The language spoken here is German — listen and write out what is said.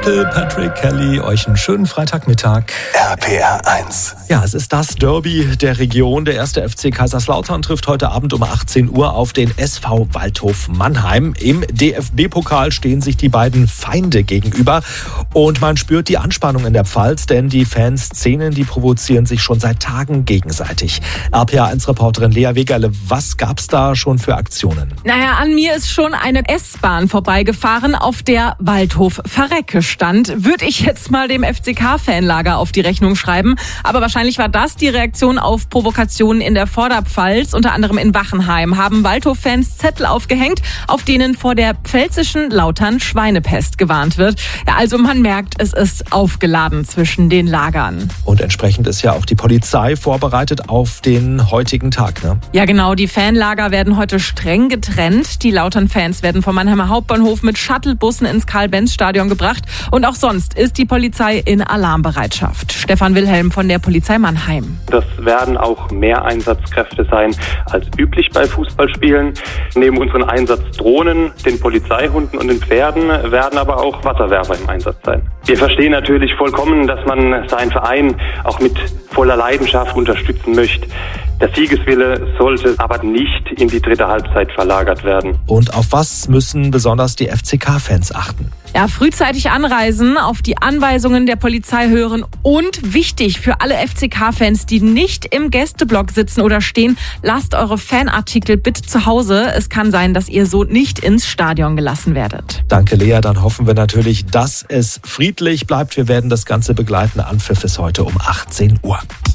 Michael Patrick Kelly, euch einen schönen Freitagmittag. RPR 1. Ja, es ist das Derby der Region. Der 1. FC Kaiserslautern trifft heute Abend um 18 Uhr auf den SV Waldhof Mannheim. Im DFB-Pokal stehen sich die beiden Feinde gegenüber. Und man spürt die Anspannung in der Pfalz, denn die Fanszenen, die provozieren sich schon seit Tagen gegenseitig. RPR 1-Reporterin Lea Wegerle, was gab's da schon für Aktionen? Naja, an mir ist schon eine S-Bahn vorbeigefahren, auf der Waldhof Verrecke stand. Würde ich jetzt mal dem FCK-Fanlager auf die Rechnung schreiben. Aber wahrscheinlich war das die Reaktion auf Provokationen in der Vorderpfalz. Unter anderem in Wachenheim haben Waldhof-Fans Zettel aufgehängt, auf denen vor der pfälzischen Lautern-Schweinepest gewarnt wird. Ja, also man merkt, es ist aufgeladen zwischen den Lagern. Und entsprechend ist ja auch die Polizei vorbereitet auf den heutigen Tag, ne? Ja genau, die Fanlager werden heute streng getrennt. Die Lautern-Fans werden vom Mannheimer Hauptbahnhof mit Shuttlebussen ins Karl-Benz-Stadion gebracht. Und auch sonst ist die Polizei in Alarmbereitschaft. Stefan Wilhelm von der Polizei Mannheim. Das werden auch mehr Einsatzkräfte sein als üblich bei Fußballspielen. Neben unseren Einsatzdrohnen, den Polizeihunden und den Pferden werden aber auch Wasserwerfer im Einsatz sein. Wir verstehen natürlich vollkommen, dass man seinen Verein auch mit voller Leidenschaft unterstützen möchte. Der Siegeswille sollte aber nicht in die dritte Halbzeit verlagert werden. Und auf was müssen besonders die FCK-Fans achten? Ja, frühzeitig anreisen, auf die Anweisungen der Polizei hören und wichtig für alle FCK-Fans, die nicht im Gästeblock sitzen oder stehen, lasst eure Fanartikel bitte zu Hause. Es kann sein, dass ihr so nicht ins Stadion gelassen werdet. Danke, Lea. Dann hoffen wir natürlich, dass es friedlich bleibt. Wir werden das Ganze begleiten. Anpfiff ist heute um 18 Uhr.